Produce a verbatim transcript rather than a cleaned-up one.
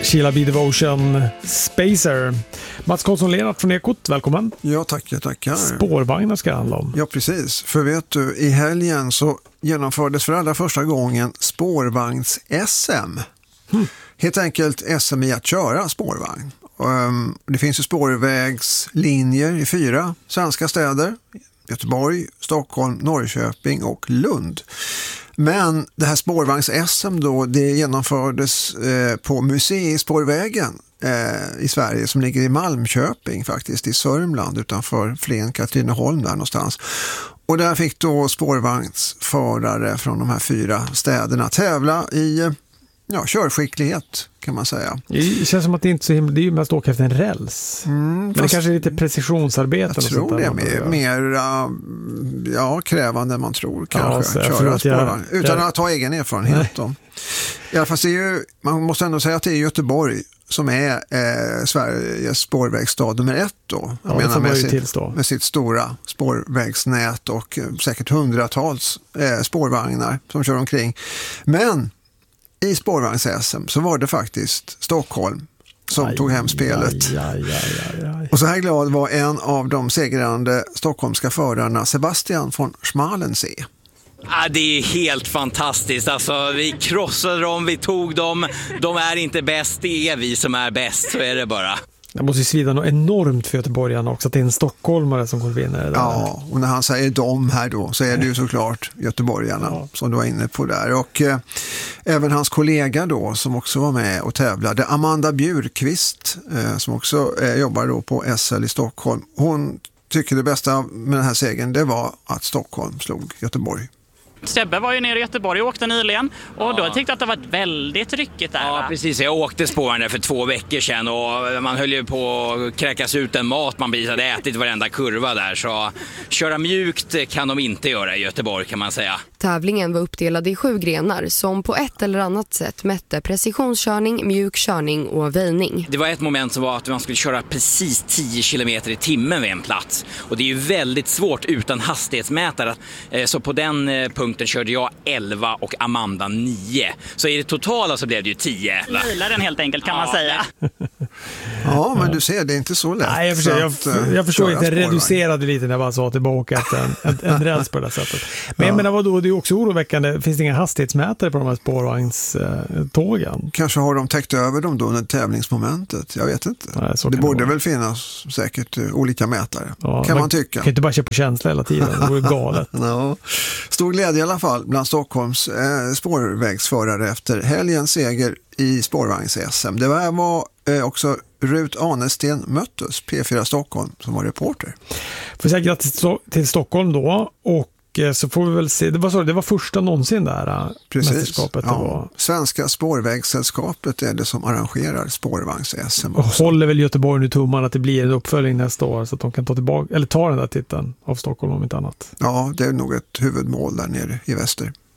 Sheila B. Devotion, Spacer. Mats Karlsson Lennart från Ekot, välkommen. Ja, tackar, tackar. Spårvagnar ska det handla om. Ja, precis. För vet du, i helgen så genomfördes för allra första gången spårvagns-S M. Hmm. Helt enkelt S M i att köra spårvagn. Um, det finns ju spårvägslinjer i fyra svenska städer. Göteborg, Stockholm, Norrköping och Lund. Men det här spårvagns-S M då, det genomfördes eh, på Museispårvägen eh, i Sverige som ligger i Malmköping faktiskt, i Sörmland utanför Flen, Katrineholm där någonstans. Och där fick då spårvagnsförare från de här fyra städerna tävla i ja, körskicklighet kan man säga. Det känns som att det inte är så himla, det är ju mest åka efter en räls. Mm, Men det kanske är lite precisionsarbete. Jag tror det är mer, mer uh, ja, krävande än man tror kanske. Ja, köra spårvagn. Jag, utan jag, att ha egen erfarenhet. Då. I alla fall är ju, man måste ändå säga att det är Göteborg som är eh, Sveriges spårvägsstad nummer ett då. Jag ja, menar med sitt, med sitt stora spårvägsnät och eh, säkert hundratals eh, spårvagnar som kör omkring. Men i spårvagns-S M så var det faktiskt Stockholm som aj, tog hem spelet. Aj, aj, aj, aj, aj. Och så här glad var en av de segrande stockholmska förarna, Sebastian von Schmalensee. Ja, det är helt fantastiskt. Alltså, vi krossade dem, vi tog dem. De är inte bäst, det är vi som är bäst, så är det bara. Det måste ju svida något enormt för göteborgarna också, att det är en stockholmare som kommer vinna det där. Ja, och när han säger de här då så är det ju såklart göteborgarna ja. Som du var inne på där. Och eh, även hans kollega då som också var med och tävlade, Amanda Bjurqvist eh, som också eh, jobbar då på S L i Stockholm. Hon tycker det bästa med den här segern det var att Stockholm slog Göteborg. Sebbe var ju nere i Göteborg och åkte nyligen och ja. Då tyckte att det var väldigt ryckigt där. Ja, precis. Jag åkte spåren för två veckor sedan och man höll ju på att kräkas ut en mat man hade ätit varenda kurva där. Så köra mjukt kan de inte göra i Göteborg kan man säga. Tävlingen var uppdelad i sju grenar som på ett eller annat sätt mätte precisionskörning, mjukkörning och väjning. Det var ett moment som var att man skulle köra precis tio kilometer i timmen vid en plats. Och det är ju väldigt svårt utan hastighetsmätare. Så på den punkten körde jag elva och Amanda nio. Så i det totala så blev det ju tio. Lila den helt enkelt kan ja. man säga. Ja, men du ser, det är inte så lätt. Nej, jag förstår, jag, jag, jag förstår inte, jag reducerade lite när jag bara sa tillbaka efter en, en, en räls på det sättet. Men jag menar, vadå, det är också oroväckande. Finns det inga hastighetsmätare på de här spårvagnstågen? Kanske har de täckt över dem då under tävlingsmomentet. Jag vet inte. Nej, det borde det väl finnas säkert olika mätare. Ja, kan man, man tycka. Kan inte bara köpa på känsla hela tiden. Det vore galet. Ja. Stor glädje i alla fall bland Stockholms eh, spårvägsförare efter helgens seger i spårvagns-S M. Det var, var eh, också Rut Anesten Möttes, P fyra Stockholm, som var reporter. Får säga grattis till Stockholm då, och så får vi väl se, det var, så, det var första någonsin där mästerskapet. Ja. Det var. Svenska spårvägssällskapet är det som arrangerar spårvagns-S M. Och håller väl Göteborg nu tummarna att det blir en uppföljning nästa år så att de kan ta tillbaka, eller ta den där titeln av Stockholm om inte annat. Ja, det är nog ett huvudmål där nere i väster.